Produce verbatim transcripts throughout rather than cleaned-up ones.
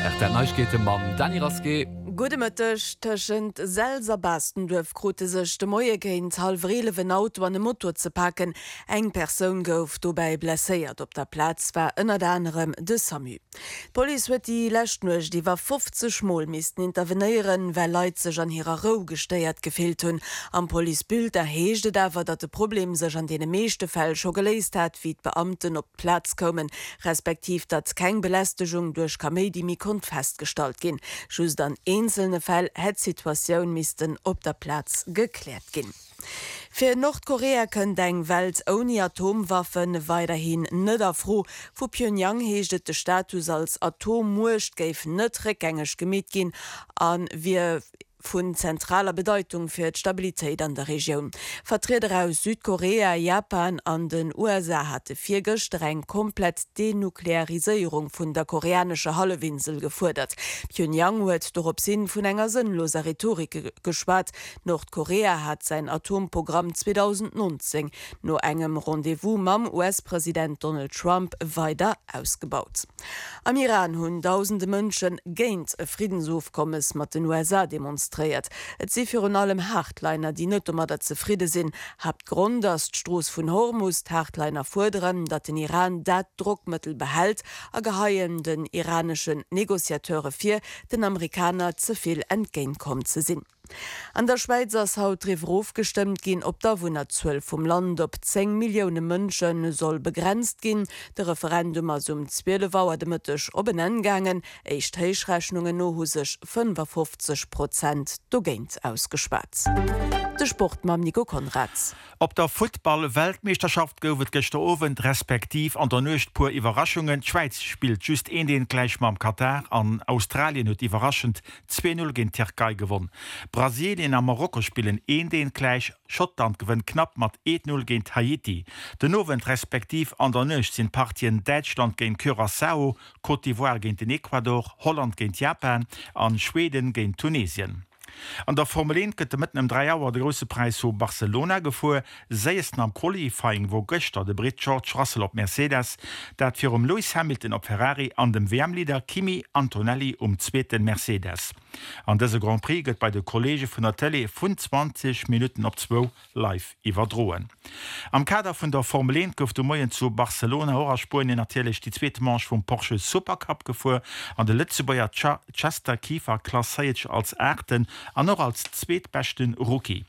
der Neuigkeiten mam Dani Raske. Gute Mëttech tschent Selserbasten douf krute sech de Moie géint halvrelewen Auto an de Motor ze packen. Eng Persoun gouf dobei blesséiert op der Platz war ënner anderem de Samu. Poli huet die Lächtnuch, die war fünfzig Mol misisten intervenieren, well Leiit sech an hireer Rou gestéiert gefehlt hunn. Am Polibild erheeschte dawer, dat de Problem sech an dee meeschte Fäll scho geleist hat, wie d Beamten op Platz kommen, respektiv dat keng Belästegung durch Kamedimi kon feststalt gin. Schus an einzelne Fäll het Situationun misisten op der Platz geklärt gin. Für Nordkorea könnt eng Welt ohne Atomwaffen weiterhin net afro. Fu Pyongyang heeschtet de Status als Atommurcht geif net rückgängig gemet gin an wie vun zentraler Bedeutung fir d Stabilitéit an der Region. Vertreter aus Südkorea, Japan an den U S A hatte vir streng komplett Denuklearisierung vun der koreanische Hallewinsel gefordert. Pyongyang huet dorop sinn vun enger sinnloser Rhetorik geschwat. Nordkorea hat sein Atomprogramm zweitausendneunzehn no engem Rendezvous mam U S-Präsident Donald Trump weiter ausgebaut. Am Iran hunn tausende Mënschen géint e Friedensofkommes mat den U S A demonstriert. Et sie für allem Hartleiner, die net um dat zufriede sinn, habt Grund, dass d'Stroos vun Hormuz Hartleiner fordern, dat den Iran dat Druckmittel behält, a geheien den iranischen Negoziateure fir den Amerikaner zuviel entgegenkom ze sinn. An der Schweiz ass haut Riverhof gestimmt gin, op der Wunner zwölf vom Land op zehn Millionen Mënschen soll begrenzt gin. De Referendum as um Zwiele Wauer demëttech obenengangen, echt Heichrechnungen no husech fünfundfünfzig Prozent do géint ausgespart. De Sport mam Nico Konrads. Op der Football-Weltmeisterschaft goufet gestern Abend respektiv an der Nøcht pur Überraschungen. Schweiz spielt just een den gleich mam Katar, an Australien hat überraschend zwei null gegen Türkei gewonnen. Brasilien und Marokko spielen een den gleich, Schottland gewinnt knapp mat eins null gegen Haiti. Den Abend respektiv an der Nøcht sind Partien Deutschland gegen Curaçao, Côte d'Ivoire gegen den Ecuador, Holland gegen Japan an Schweden gegen Tunesien. An der Formel eins gëtt mitten im drei Jahre der große Preis zu Barcelona gefu, seisten am Qualifying, wo Göster de Brit George Russell op Mercedes, dat fir um Lewis Hamilton op Ferrari an dem W M-Leader Kimi Antonelli um zweiten Mercedes. An dese Grand Prix gëtt bei de Kollege vun der Tele fünfundzwanzig Minuten op zwei live iwwerdroen. Am Kader vun der Formel eins gouf de Moien zu Barcelona Horaspuren natürlich die zweite Manche vum Porsche Supercup gefu, an de Lützebauer Chester Kiefer klasseiert als Äten an noch als zweetbechten Rookie.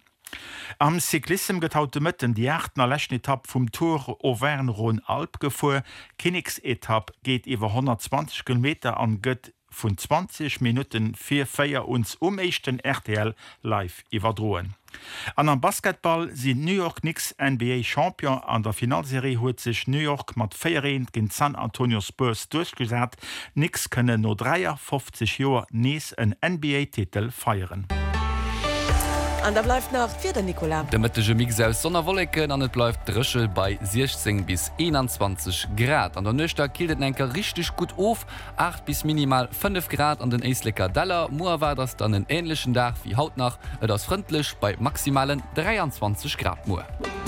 Am Cyklism getaute Mëtten die achten erlächten Etapp vum Tour Auvergne-Rhône-Alpes gefu. Königsetapp geht iwwer hundertzwanzig Kilometer an gëtt vun zwanzig Minuten vier Feier uns umechten R T L live iwwerdroen. An am Basketball sind New York Knicks N B A Champion. An der Finalserie huet sich New York mat vier gegen San Antonio Spurs durchgesät. Knicks können no dreiundfünfzig Joer nees en N B A-Titel feieren. An der bleibt nach vier Nicola. Der mëttege Mix aus Sonnerwolleken an et bleibt Drëchel bei sechzehn bis einundzwanzig Grad. An der Nøchter kildet enker richtig gut auf, acht bis minimal fünf Grad an den Eislecker Daller. Moer war das dann en ähnlichen Tag wie haut nach, et ass freundlich bei maximalen dreiundzwanzig Grad Moer.